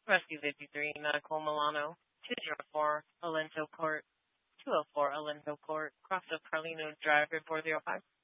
Rescue 53, Medical Milano, 204 Alento Court, 204 Alento Court, cross of Carlino Drive, report 05.